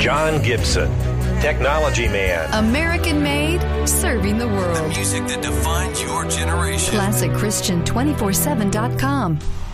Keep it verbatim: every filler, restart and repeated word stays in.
John Gibson, Technology Man. American made, serving the world. The music that defines your generation. Classic Christian two forty-seven dot com.